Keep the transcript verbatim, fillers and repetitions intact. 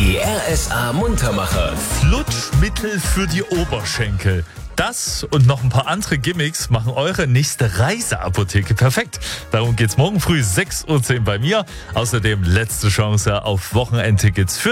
Die R S A Muntermacher. Flutschmittel für die Oberschenkel. Das und noch ein paar andere Gimmicks machen eure nächste Reiseapotheke perfekt. Darum geht's morgen früh sechs Uhr zehn bei mir. Außerdem letzte Chance auf Wochenendtickets für